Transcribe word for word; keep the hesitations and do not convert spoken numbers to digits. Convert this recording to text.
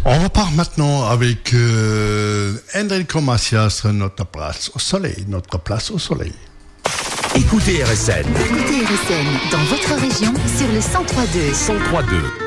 On repart maintenant avec euh, Enrico Macias, notre place au soleil, notre place au soleil. Écoutez R S N. Écoutez R S N dans votre région sur le cent trois virgule deux. cent trois virgule deux.